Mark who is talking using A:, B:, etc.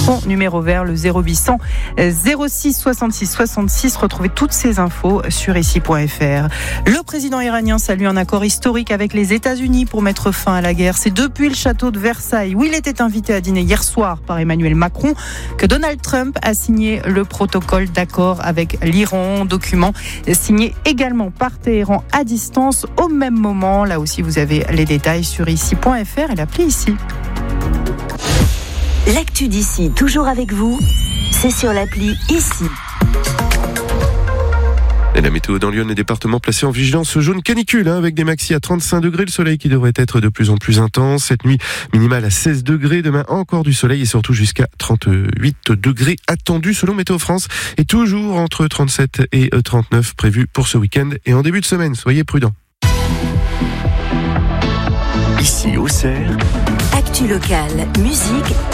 A: Son numéro vert, le 0800 06 66 66. Retrouvez toutes ces infos sur ici.fr. Le président iranien salue un accord historique avec les États-Unis pour mettre fin à la guerre. C'est depuis le château de Versailles, où il était invité à dîner hier soir par Emmanuel Macron, que Donald Trump a signé le protocole d'accord avec l'Iran. Document signé également par Téhéran à distance au même moment. Là aussi, vous avez les détails sur ici.fr et l'appli ici.
B: L'actu d'ici, toujours avec vous, c'est sur l'appli ici.
C: Et la météo dans Lyon, les départements placés en vigilance jaune canicule, avec des maxi à 35 degrés, le soleil qui devrait être de plus en plus intense. Cette nuit, minimale à 16 degrés, demain encore du soleil et surtout jusqu'à 38 degrés attendus selon Météo France. Et toujours entre 37 et 39 prévus pour ce week-end et en début de semaine. Soyez prudents.
D: Ici Auxerre.
B: Actu locale, musique